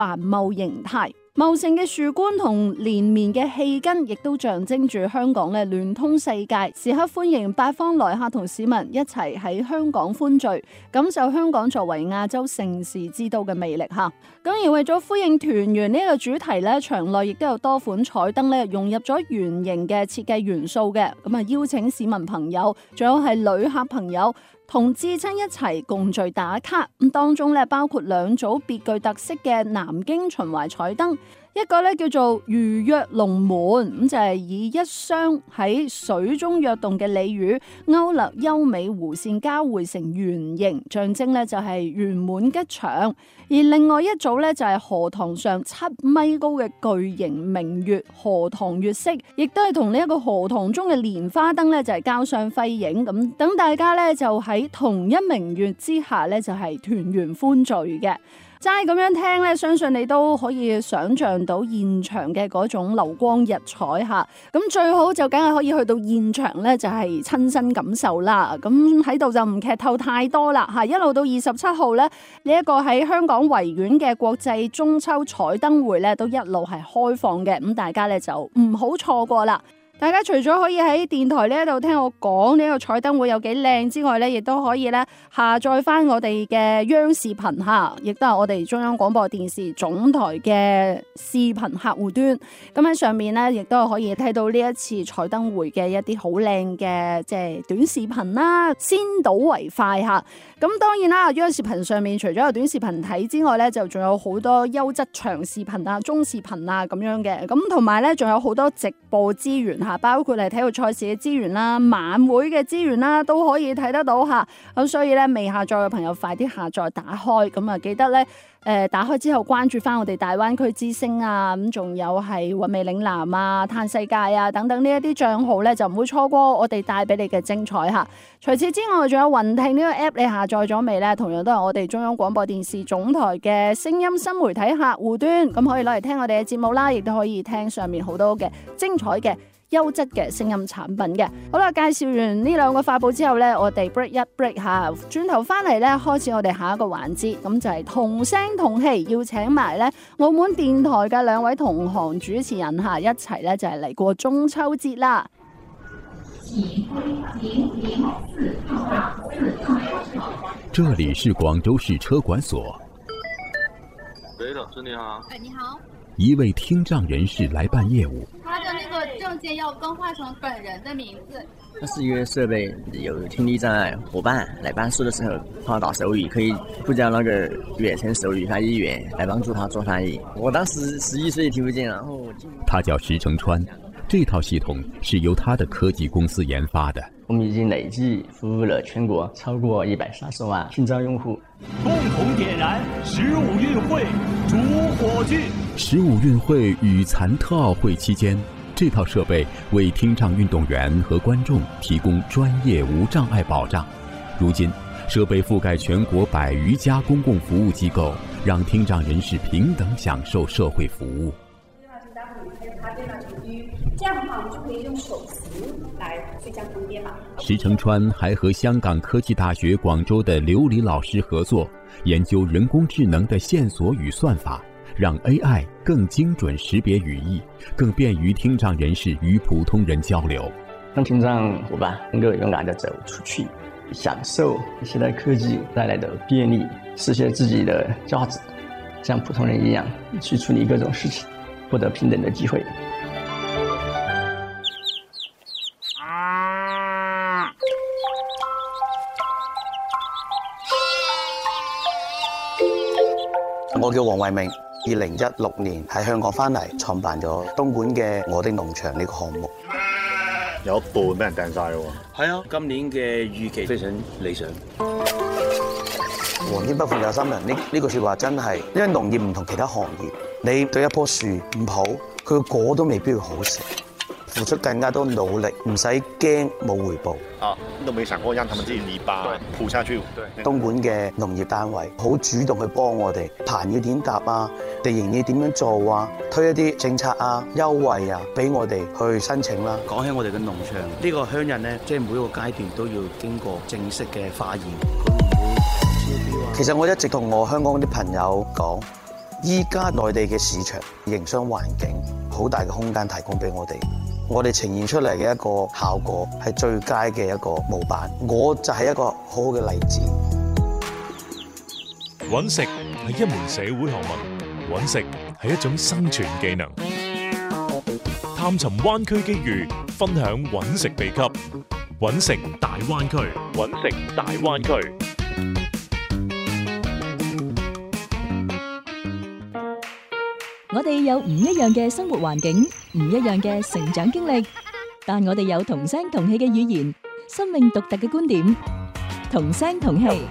繁茂形態。茂盛嘅樹冠同連綿嘅氣根，亦都象徵住香港咧聯通世界，時刻歡迎八方來客同市民一齊喺香港歡聚，感受香港作為亞洲盛事之都嘅魅力嚇。咁而為咗呼應團圓呢個主題咧，場內亦都有多款彩燈咧融入咗圓形嘅設計元素嘅，咁啊邀請市民朋友，仲有係旅客朋友同至親一齊共聚打卡。咁當中咧包括兩組別具特色嘅南京秦淮彩燈。一個咧叫做魚躍龍門，咁就係以一雙喺水中躍動嘅鯉魚勾勒優美弧線交匯成圓形，象徵咧就係圓滿吉祥。而另外一組咧就係荷塘上7米高嘅巨型明月荷塘月色，亦都係同呢一個荷塘中嘅蓮花燈咧就係交相輝映，咁等大家咧就喺同一明月之下咧就係團圓歡聚嘅。齋咁樣聽咧，相信你都可以想像到現場嘅嗰種流光溢彩嚇。咁最好就梗係可以去到現場咧，就係親身感受啦。咁喺度就唔劇透太多啦嚇。一路到27號咧，呢一個喺香港維園嘅國際中秋彩燈會咧，都一路係開放嘅。咁大家咧就唔好錯過啦。大家除咗可以喺電台呢一度聽我講呢個彩燈會有幾靚之外咧，亦都可以咧下載翻我哋嘅央視頻嚇，亦都係我哋中央廣播電視總台嘅視頻客戶端。咁喺上面咧，亦都可以睇到呢一次彩燈會嘅一啲好靚嘅即係短視頻啦，先睹為快嚇。咁當然啦，央視頻上面除咗有短視頻睇之外咧，就仲有好多優質長視頻啊、中視頻啊咁樣嘅。咁同埋咧，仲有好多直播資源嚇。包括係體育賽事嘅資源啦、晚會嘅資源啦，都可以睇得到嚇。咁所以咧，未下載嘅朋友快啲下載打開，咁啊記得咧打開之後關注翻我哋大灣區之星啊，咁仲有係韻味嶺南啊、嘆世界啊等等呢一啲帳號咧，就唔會錯過我哋帶俾你嘅精彩嚇。除此之外，仲有雲聽呢個 app， 你下載咗未咧？同樣都係我哋中央廣播電視總台嘅聲音新媒體客戶端，咁可以攞嚟聽我哋嘅節目啦，亦都可以聽上面好多嘅精彩嘅優質嘅聲音產品嘅。好啦，介紹完呢兩個發佈之後呢，我哋 break 一 break 下，轉頭翻嚟呢，開始我哋下一個環節，咁就係同聲同氣，要請埋呢澳門電台嘅兩位同行主持人一齊呢，就係嚟過中秋節啦。 這裡是廣州市車管所。 喂，老師你好。 你好。 一位聽障人士來辦業務， 他的那個證件要更換成本人的名字。 那是因為設備有聽力障礙夥伴來辦事的時候，他打手語可以呼叫那個遠程手語翻譯員來幫助他做翻譯。我當時11歲聽不見，然後他叫石成川，這套系統是由他的科技公司研發的。 我們已經累計服務了全國超過130萬聽障用戶。 共同點燃15運會主火炬。 15運會與殘特奧會期間，這套設備為聽障運動員和觀眾提供專業無障礙保障。如今，設備覆蓋全國100餘家公共服務機構，讓聽障人士平等享受社會服務。 這樣的話，我們就可以用手勢來最佳分辨嘛。 石成川還和香港科技大學廣州的劉禮老師合作，研究人工智能的線索與算法，讓 AI 更精準識別語義，更便於聽障人士與普通人交流。 讓聽障夥伴能夠勇敢地走出去，享受現代科技帶來的便利，實現自己的價值，像普通人一樣去處理各種事情，獲得平等的機會。 我叫黃惠明，2016年喺香港翻嚟，創辦咗東莞嘅我的農場呢個項目。 有一半俾人掟晒喎。 係啊，今年嘅預期非常理想。皇天不負有心人，呢句説話真係，因為農業唔同其他行業，你對一棵樹唔好，佢個果都未必會好食。付出更加多努力，唔使驚冇回報。 啊，都沒想過讓他們自己泥巴鋪下去。 東莞嘅農業單位好主動去幫我哋，棚要點搭啊，地形要點樣做啊，推一啲政策啊、優惠啊，俾我哋去申請啦。講起我哋嘅農場，呢個鄉人呢，即係每一個階段都要經過正式嘅化驗。其實我一直同我香港啲朋友講， 依家內地嘅市場營商環境好大嘅空間提供俾我哋，我哋呈現出嚟嘅一個效果係最佳嘅一個模板。我就係一個好好嘅例子。 揾食係一門社會學問，揾食係一種生存技能。探尋灣區機遇，分享揾食秘笈。揾食大灣區，揾食大灣區。 我哋有唔一樣嘅生活環境，唔一樣嘅成長經歷，但我哋有同聲同氣嘅語言，生命獨特嘅觀點，同聲同氣。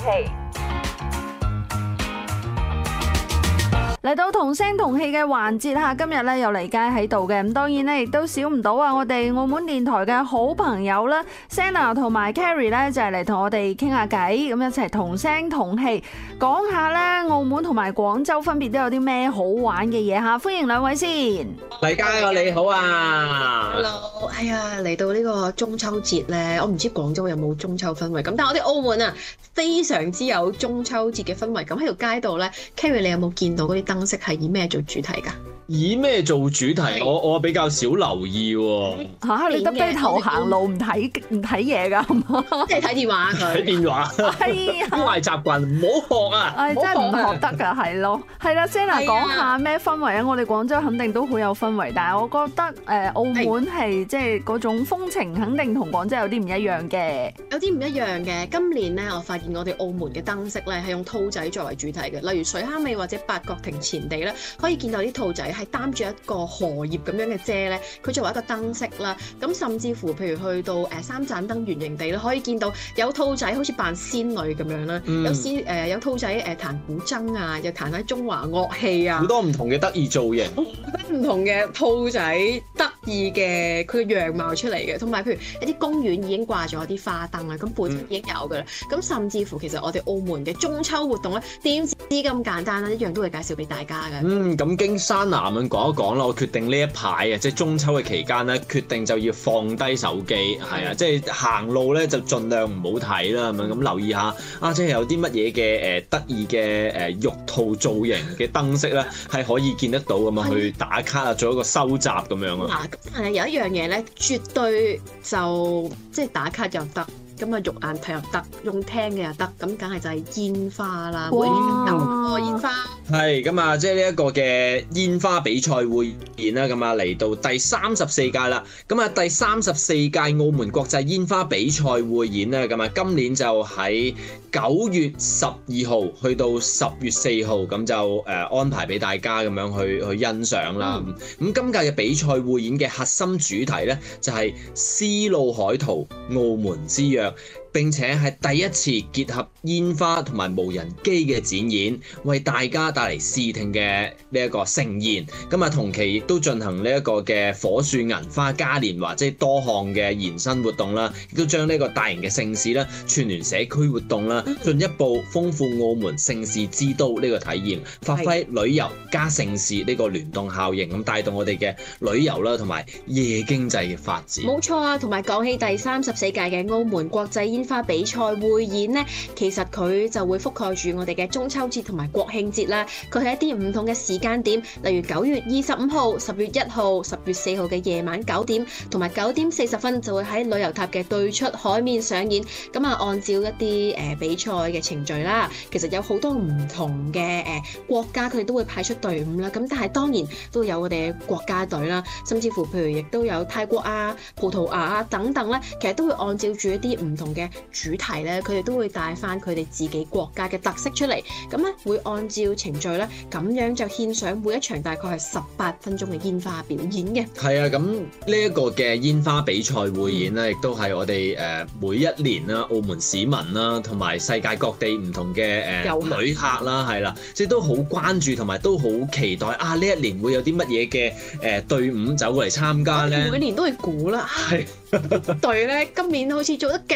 嚟到同聲同氣嘅環節嚇，今日咧又嚟街喺度嘅，咁當然咧亦都少唔到啊！我哋澳門電台嘅好朋友啦 Senna 同埋 Carrie 咧就係嚟同我哋傾下偈，咁一齊同聲同氣講下咧澳門同埋廣州分別都有啲咩好玩嘅嘢嚇，歡迎兩位先。 黎嘉你好啊 ！Hello， 哎呀嚟到呢個中秋節咧，我唔知廣州有冇中秋氛圍咁，但係我哋澳門啊非常之有中秋節嘅氛圍。咁喺條街度咧 ，Carrie 你有冇見到嗰啲燈飾係以咩做主題㗎？ 以咩做主題？我比較少留意喎。 嚇！你得低頭行路唔睇嘢㗎？ 即係睇電話佢。睇電話。係啊。壞習慣，唔好學啊！ 真係唔學得㗎，係咯。係啦 Senna 講下咩氛圍啊？我哋廣州肯定都好有氛圍，但係我覺得澳門係即係嗰種風情，肯定同廣州有啲唔一樣嘅。 有啲唔一樣嘅。今年咧，我發現我哋澳門嘅燈飾咧係用兔仔作為主題嘅，例如水坑尾或者八角亭前地咧，可以見到啲兔仔係擔住一個荷葉咁樣嘅遮咧，佢作為一個燈飾啦。咁甚至乎，譬如去到三盞燈圓形地咧，可以見到有兔仔好似扮仙女咁樣啦，有兔仔彈古箏啊，又彈下中華樂器啊， 好多唔同嘅得意造型， 唔同嘅兔仔得意嘅佢嘅樣貌出嚟嘅，同埋譬如一啲公園已經掛咗啲花燈啊，咁本身已經有㗎啦。咁甚至乎其實我哋澳門嘅中秋活動咧，點知咁簡單啦，一樣都會介紹俾大家嘅。 咁經山南咁講一講啦，我決定呢一排啊，即係中秋嘅期間咧，決定就要放低手機，係啊，即係行路咧就盡量唔好睇啦，咁留意下啊，即係有啲乜嘢嘅得意嘅玉兔造型嘅燈飾咧，係可以見得到咁啊，去打卡啊，做一個收集咁樣啊。 但係有一樣嘢咧，絕對就即係打卡又得。咁啊，肉眼睇又得，用聽嘅又得，咁梗係就係煙花啦！每年有個煙花。係咁啊，即係呢一個嘅煙花比賽匯演啦，咁啊嚟到第34屆啦。咁啊，第34屆澳門國際煙花比賽匯演咧，咁啊，今年就喺9月12號去到10月4號，咁就安排俾大家咁樣去欣賞啦。咁今屆嘅比賽匯演嘅核心主題咧，就係絲路海圖，澳門之約。並且係第一次結合煙花同埋無人機嘅展演，為大家帶嚟視聽嘅呢一個盛宴。咁啊，同期亦都進行呢一個嘅火樹銀花嘉年華，即係多項嘅延伸活動啦，亦都將呢個大型嘅盛事啦串聯社區活動啦，進一步豐富澳門盛事之都呢個體驗，發揮旅遊加盛事呢個聯動效應，咁帶動我哋嘅旅遊啦同埋夜經濟嘅發展。 冇錯啊，同埋講起第34屆嘅澳門國際煙花比賽匯演呢，其實佢就會覆蓋住我哋嘅中秋節同埋國慶節啦。佢係一啲唔同嘅時間點，例如9月25號、10月1號、10月4號嘅夜晚9點，同埋9點40分就會喺旅遊塔嘅對出海面上演。咁啊，按照一啲比賽嘅程序啦，其實有好多唔同嘅國家，佢哋都會派出隊伍啦。咁但係當然都有我哋嘅國家隊啦，甚至乎譬如亦都有泰國啊、葡萄牙啊等等咧，其實都會按照住一啲唔同嘅主題咧，佢哋都會帶翻佢哋自己國家嘅特色出嚟，咁咧會按照程序咧，咁樣就獻上每一場大概係18分鐘嘅煙花表演嘅。 係啊，咁呢一個嘅煙花比賽匯演咧，亦都係我哋每一年啦，澳門市民啦，同埋世界各地唔同嘅旅客啦，係啦，即係都好關注同埋都好期待啊！呢一年會有啲乜嘢嘅隊伍走過嚟參加咧？ 每年都會估啦，係隊咧今年好似做得勁啲喎，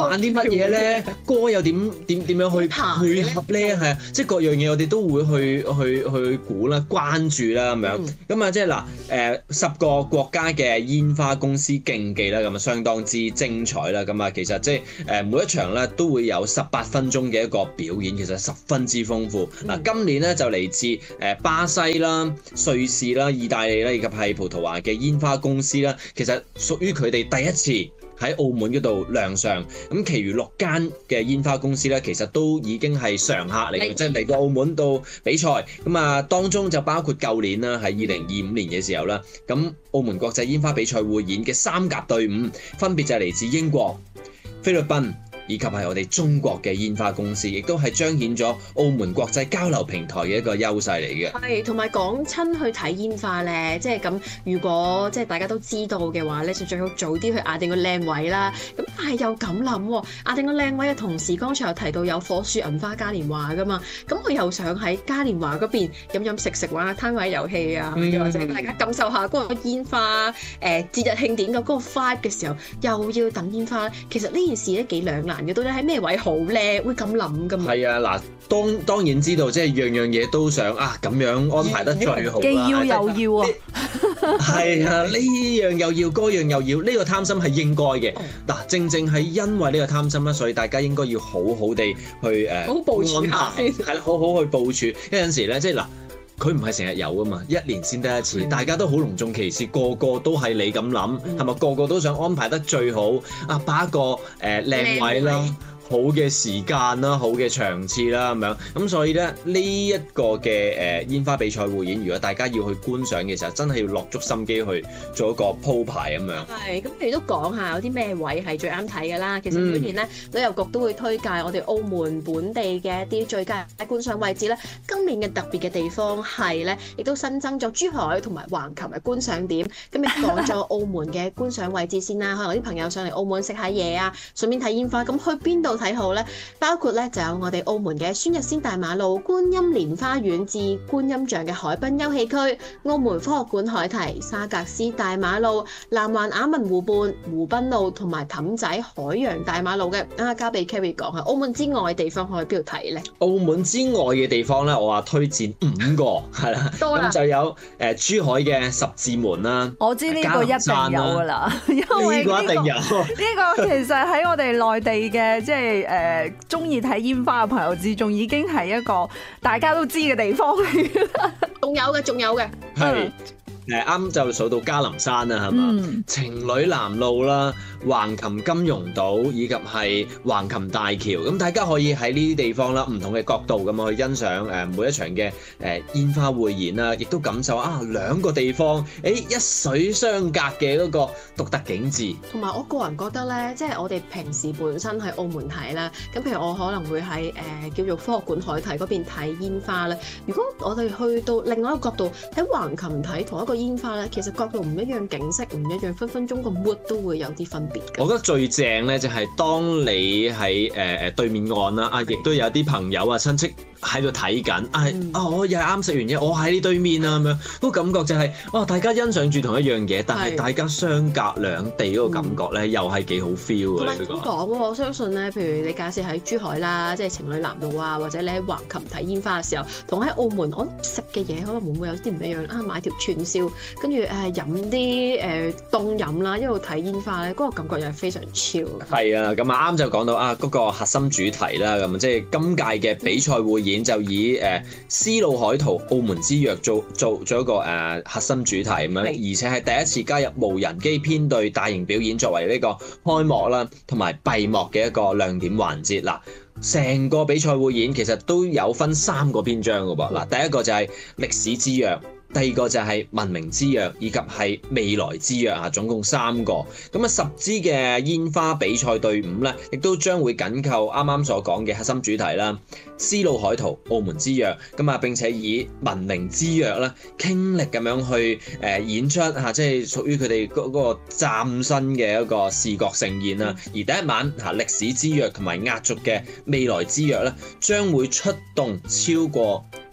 玩啲乜嘢咧？歌又點樣去配合咧？係啊，即係各樣嘢我哋都會去估啦、關注啦咁樣。咁啊，即係嗱10個國家嘅煙花公司競技啦，咁啊相當之精彩啦。咁啊，其實即係每一場咧都會有18分鐘嘅一個表演，其實十分之豐富。嗱，今年咧就嚟自巴西啦、瑞士啦、意大利啦，以及係葡萄牙嘅煙花公司啦，其實屬於佢哋第一次喺澳門嗰度亮相。咁其餘6間嘅煙花公司咧，其實都已經係常客嚟嘅，即係嚟到澳門度比賽。咁啊，當中就包括舊年啦，喺2025年嘅時候啦，咁澳門國際煙花比賽匯演嘅3甲隊伍，分別就係嚟自英國、菲律賓，以及係我哋中國嘅煙花公司，亦都係彰顯咗澳門國際交流平台嘅一個優勢嚟嘅。 係，同埋講親去睇煙花咧，即係咁。如果即係大家都知道嘅話咧，就最好早啲去壓定個靚位啦。咁但係又咁諗喎，壓定個靚位嘅同時，剛才又提到有火樹銀花嘉年華噶嘛，咁我又想喺嘉年華嗰邊飲食玩下攤位遊戲啊，或者大家感受下嗰個煙花節日慶典嘅嗰個 vibe 嘅時候，又要等煙花。其實呢件事咧幾兩難嘅，到底喺咩位好咧？會咁諗噶嘛？係啊，嗱，當然知道，即係樣嘢都想咁樣安排得最好啦。 既要又要啊！ 係啊，呢樣又要，嗰樣又要，呢個貪心係應該嘅。嗱，正係因為呢個貪心啦，所以大家應該要好好地去好部署下先。 係啦，好好去部署。有陣時咧，即係嗱。佢唔係成日有噶嘛，1年先得一次，大家都好隆重其事，個個都係你咁諗，係咪？個個都想安排得最好，擺一個靚位啦。好嘅時間啦，好嘅場次啦，咁樣咁，所以咧呢一個嘅煙花比賽匯演，如果大家要去觀賞嘅時候，真係要落足心機去做一個鋪排咁樣。 係，咁譬如都講下有啲咩位係最啱睇嘅啦。其實每年咧旅遊局都會推介我哋澳門本地嘅一啲最佳觀賞位置咧。今年嘅特別嘅地方係咧，亦都新增咗珠海同埋橫琴嘅觀賞點。咁亦講咗澳門嘅觀賞位置先啦。可能啲朋友上嚟澳門食下嘢啊，順便睇煙花。咁去邊度睇好咧？包括咧就有我哋澳門嘅孫逸仙大馬路、觀音蓮花園至觀音像嘅海濱休憩區、澳門科學館海堤、沙格斯大馬路、南環雅文湖畔、湖濱路同埋氹仔海洋大馬路嘅。交俾 Kerry 講下，澳門之外嘅地方可以邊度睇咧？ 澳門之外嘅地方咧，我話推薦5個係啦，咁就有珠海嘅十字門啦。 我知呢個一定有㗎啦，因為呢個一定有。 呢個其實喺我哋內地嘅即係中意睇煙花嘅朋友之中，已經係一個大家都知嘅地方嚟嘅。 仲有嘅， 係啱就數到嘉林山啦，係嘛？情侶南路啦、橫琴金融島以及係橫琴大橋，咁大家可以喺呢啲地方啦，唔同嘅角度咁去欣賞每一場嘅煙花匯演啦，亦都感受兩個地方一水相隔嘅嗰個獨特景緻。 同埋我個人覺得咧，即係我哋平時本身喺澳門睇啦，咁譬如我可能會喺叫做科學館海堤嗰邊睇煙花咧。如果我哋去到另外一個角度喺橫琴睇同一個煙花咧，其實角度唔一樣，景色唔一樣，分分鐘個 mood 都會有啲分別。 我覺得最正咧就係當你喺對面岸啦，亦都有啲朋友親戚喺度睇緊，我又係啱食完嘢，我喺呢對面啊咁樣，嗰個感覺就係大家欣賞住同一樣嘢，但係大家相隔兩地嗰個感覺咧，又係幾好 feel 嘅。 咁講喎，我相信咧，譬如你假設喺珠海啦，即係情侶南路啊，或者你喺橫琴睇煙花嘅時候，同喺澳門我食嘅嘢可能會唔會有啲唔一樣？買條串燒，跟住飲啲凍飲啦，一路睇煙花咧，嗰個感覺又係非常超。係啊，咁啱就講到嗰個核心主題啦，咁即係今屆嘅比賽匯演就以絲路海圖澳門之約做一個核心主題咁樣，而且係第一次加入無人機編隊大型表演作為呢個開幕啦，同埋閉幕嘅一個亮點環節啦。成個比賽匯演其實都有分3個篇章㗎噃。嗱，第一個就係歷史之約。第二個就係文明之約，以及係未來之約總共3個。咁10支嘅煙花比賽隊伍咧，亦都將會緊扣啱啱所講嘅核心主題啦，絲路海圖澳門之約。並且以文明之約咧，傾力咁樣去演出即係屬於佢哋嗰個嶄新嘅一個視覺盛宴啦。而第一晚歷史之約同埋壓軸嘅未來之約咧，將會出動超過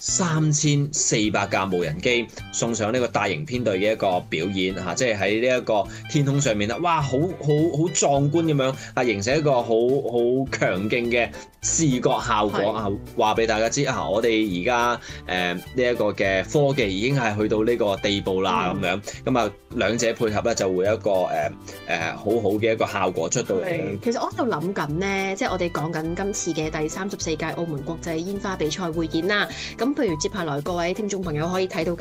3400架無人機送上呢個大型編隊嘅一個表演嚇，即係喺呢一個天空上面啦，哇，好壯觀咁樣啊，形成一個好強勁嘅視覺效果啊！話俾大家知啊，我哋而家呢一個嘅科技已經係去到呢個地步啦咁樣，咁啊兩者配合咧就會有一個好好嘅一個效果出到嚟。 其實我喺度諗緊呢，即係我哋講緊今次嘅第34屆澳門國際煙花比賽匯演啦。咁譬如接下來各位聽眾朋友可以睇到